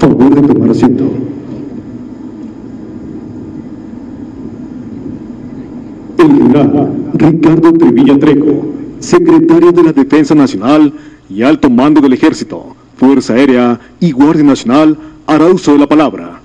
Favor de tomar asiento. El general Ricardo Trevilla Trejo, secretario de la Defensa Nacional y alto mando del Ejército, Fuerza Aérea y Guardia Nacional, hará uso de la palabra.